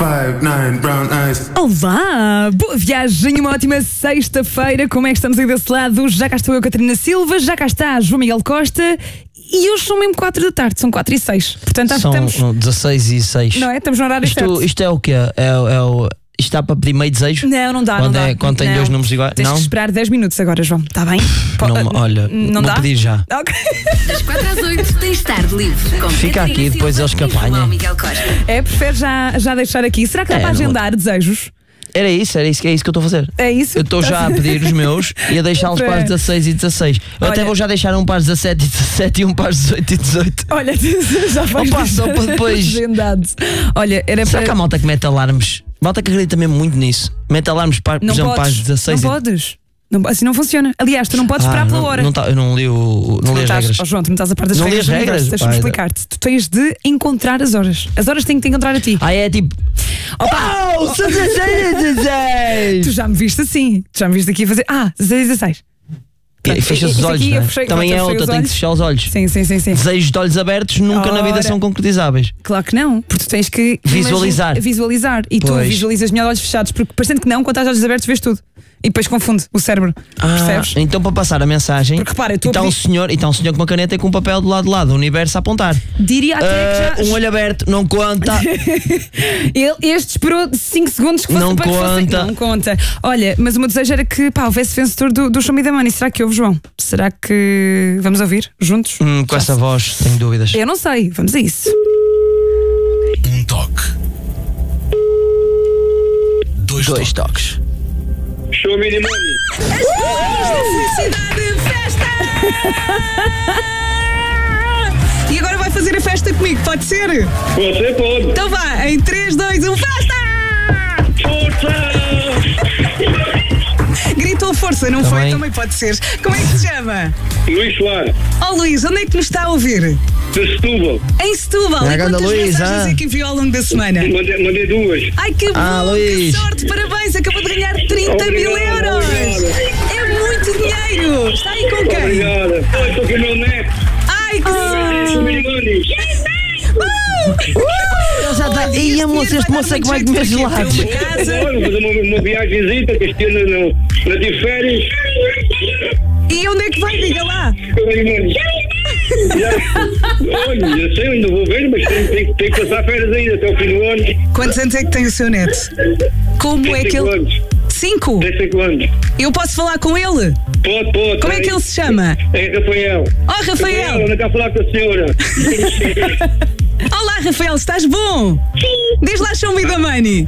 5'9" brown eyes. Olá, boa viagem, uma ótima sexta-feira. Como é que estamos aí desse lado? Já cá estou eu, Catarina Silva, já cá está João Miguel Costa. E hoje são mesmo 4 da tarde, são 4h06. Portanto, acho que São estamos. 16h06. Não é? Estamos no horário certo. Isto é o quê? Isto está para pedir meio desejo? Não dá, Quando não dá. quando tem Não. dois números iguais? Tens Não? que esperar 10 minutos agora, João. Está bem? Olha, não vou dá? pedir já. Ok. Das 4 às 8 tens tarde livre. Com Fica Catarina aqui, depois Silva eles que e João apanhem. Miguel Costa. É, prefere já deixar aqui. Será que dá para não- agendar desejos? Era isso que eu estou a fazer. É isso? Eu estou já a pedir os meus e a deixá-los para as 16 e 16. Eu Olha- até vou já deixar um para as 17 e 17 e um para as 18 e 18. Olha, já vais Opa, só para depois. agendado. Olha, era Será para. que há malta que mete alarmes? Malta que acredita mesmo muito nisso. Mete alarmes para, por Não exemplo, para as podes. 16 Não podes. Não, assim não funciona. Aliás, tu não podes esperar pela hora. eu não li, não li as regras. Oh, João, tu não estás a par das Não li regras. as regras, Deixa-me pá. explicar-te. Tu tens de encontrar as horas. As horas têm que te encontrar a ti. É tipo. Opa! Oh, 16! Tu já me viste assim. Tu já me viste aqui a fazer. 16 e 16. E fecha os Isso olhos, aqui não eu é? fechei- Também pronto, é eu fechei outra, os tem que olhos. fechar os olhos. Sim. Desejos de olhos abertos nunca na vida Ora. são concretizáveis. Claro que não, porque tu tens que Visualizar. visualizar. E tu Pois. visualizas melhor de olhos fechados, porque parecendo que não, quando estás de olhos abertos, vês tudo. E depois confunde o cérebro. Percebes? Então para passar a mensagem, Porque repara, eu estou a está um senhor com uma caneta e com um papel do lado, o universo a apontar. Diria até que já. Um olho aberto, não conta. Este esperou 5 segundos que fosse Não para que fosse. conta. Não conta. Olha, mas o meu desejo era que houvesse vencedor do Show Me the Money. Será que houve, João? Será que vamos ouvir juntos? Com essa voz, tenho dúvidas. Eu não sei, vamos a isso. Um toque. Dois toques. Show me the money. Felicidade, festa! E agora vai fazer a festa comigo, pode ser? Você pode. Então vá, em 3, 2, 1, festa! Força! Gritou força, não foi? Também pode ser. Como é que se chama? Luís Soares, Oh Luís, onde é que nos está a ouvir? de Setúbal. Em Setúbal. É, E ganda quantas Luís, mensagens é que enviou ao longo da semana? Mandei duas. Ai que bom, Luís. que sorte, parabéns, acabou de ganhar 30 mil Obrigado, euros. obrigado. É muito dinheiro. Está aí com quem? Obrigado. Eu estou com o meu neto. Ai que sorte. Show me the money. Ele já está. Ia, moça, este moço é que vai comer gelados. Uma casa. Vou fazer uma viagemzita que este ano não tive férias. E onde é que vai? Diga lá. Show me the money. Olha, eu sei, ainda vou ver, mas tem que passar férias ainda até o fim do ano. Quantos anos é que tem o seu neto? Como é que 5 ele... anos. 5? 5 anos. Eu posso falar com ele? Pode. Como é que ele se chama? É Rafael. Oh, Rafael! Anda cá a falar com a senhora. Olá, Rafael, estás bom? Sim. Diz lá, show me the money.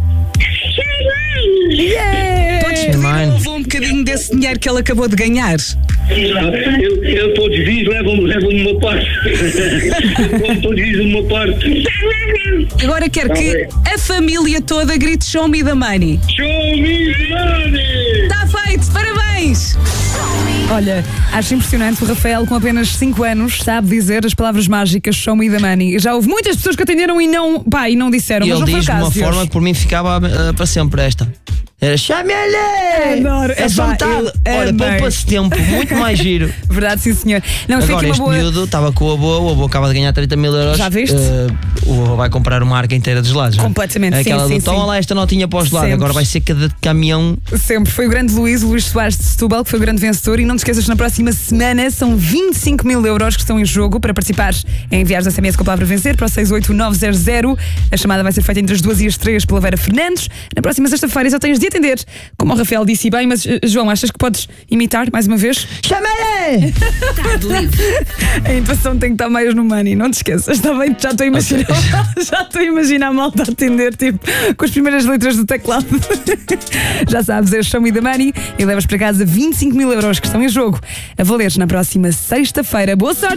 Yeah. Podes pedir Mãe. ao avô um bocadinho desse dinheiro que ele acabou de ganhar? Ele para o desvio leva-me uma parte. Ele para o desvio uma parte. Agora quero que a família toda grite show me the money. Show me the money! Está feito, parabéns! Olha, acho impressionante, o Rafael com apenas 5 anos sabe dizer as palavras mágicas show me the money. Já houve muitas pessoas que atenderam e não disseram, E mas ele não foi o diz de caso uma de forma hoje. que por mim ficava para sempre esta. Era chame-lhe! Adoro. É só Epá, metade. eu Olha, amei. poupa-se tempo, muito mais giro. Verdade, sim senhor. Não, foi aqui Agora uma este boa... miúdo estava com o avô acaba de ganhar 30 mil euros. Já viste? O avô vai comprar uma arca inteira de gelados. não é? Completamente, sim, Aquela sim, do toma sim. lá esta notinha para o gelado. Sempre. Agora vai ser cada caminhão. Sempre. Foi o grande Luís Soares de Setúbal, que foi o grande vencedor. E não te esqueças que na próxima semana são 25 mil euros que estão em jogo. Para participares, é enviar a SMS com a palavra vencer para o 68900. A chamada vai ser feita entre as 2 e as 3 pela Vera Fernandes. Na próxima sexta-feira só tens de atender. Como o Rafael disse bem, mas João, achas que podes imitar mais uma vez? Chame-lhe! Tarde livre. A intuação tem que estar mais no money, não te esqueças, está bem? Já estou a imaginar, já estou a imaginar a malta a atender, tipo, com as primeiras letras do teclado. Já sabes, é Show Me the Money e levas para casa 25 mil euros que estão em jogo a valer na próxima sexta-feira. Boa sorte!